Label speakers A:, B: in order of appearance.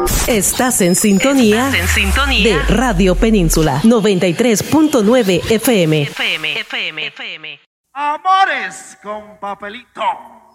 A: Estás en sintonía de Radio Península 93.9 FM.
B: Amores con papelito.